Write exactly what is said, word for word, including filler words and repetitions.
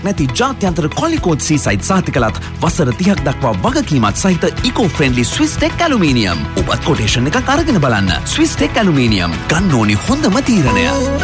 නැති ජාත්‍යන්තර කොලිකෝඩ් සීසයිඩ් සාතිකලත් වසර තිහක් දක්වා වගකීමත් සහිත ඉකෝ ෆ්‍රෙන්ඩලි ස්විස් ටෙක් ඇලුමිනියම්. ඔබත් කොටේෂන් එකක් අරගෙන බලන්න. ස්විස් ටෙක් ඇලුමිනියම් ගන්න ඕනි හොඳම තීරණය.